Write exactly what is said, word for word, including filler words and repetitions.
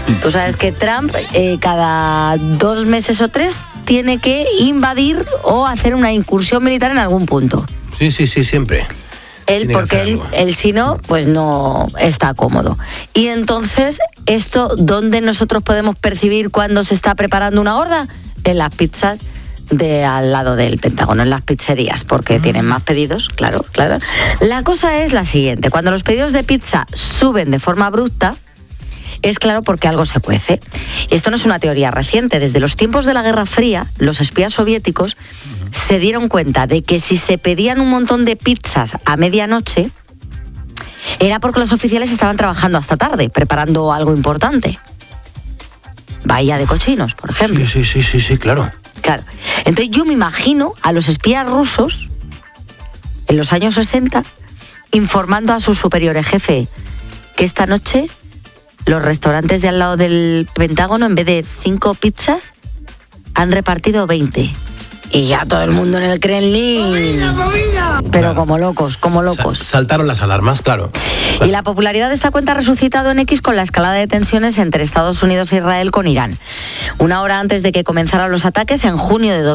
Tú sabes que Trump eh, cada dos meses o tres tiene que invadir o hacer una incursión militar en algún punto. Sí, sí, sí, siempre. Él, porque él, él si no, pues no está cómodo. Y entonces, ¿esto dónde nosotros podemos percibir cuando se está preparando una gorda? En las pizzas de al lado del Pentágono, en las pizzerías, porque mm. tienen más pedidos, claro, claro. La cosa es la siguiente, cuando los pedidos de pizza suben de forma abrupta, es claro porque algo se cuece. Esto no es una teoría reciente. Desde los tiempos de la Guerra Fría, los espías soviéticos se dieron cuenta de que si se pedían un montón de pizzas a medianoche, era porque los oficiales estaban trabajando hasta tarde, preparando algo importante. Bahía de cochinos, por ejemplo. Sí, sí, sí, sí, sí, claro. Claro. Entonces yo me imagino a los espías rusos, en los años sesenta, informando a sus superiores, jefe, que esta noche los restaurantes de al lado del Pentágono, en vez de cinco pizzas, han repartido veinte. Y ya todo el mundo en el Kremlin... ¡Movida, movida! Pero claro, como locos, como locos. Sa- saltaron las alarmas, claro. Y la popularidad de esta cuenta ha resucitado en X con la escalada de tensiones entre Estados Unidos e Israel con Irán. Una hora antes de que comenzaran los ataques, en junio de dos